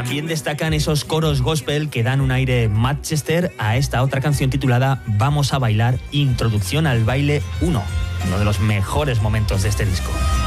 También destacan esos coros gospel que dan un aire Manchester a esta otra canción titulada Vamos a bailar, introducción al baile 1, uno de los mejores momentos de este disco.